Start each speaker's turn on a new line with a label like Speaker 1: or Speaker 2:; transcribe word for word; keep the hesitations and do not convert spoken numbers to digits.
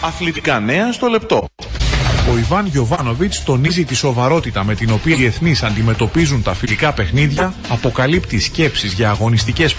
Speaker 1: Αθλητικά νέα στο λεπτό.
Speaker 2: Ο Ιβάν Γιοβάνοβιτς τονίζει τη σοβαρότητα με την οποία οι διεθνείς αντιμετωπίζουν τα φιλικά παιχνίδια, αποκαλύπτει σκέψεις για αγωνιστικές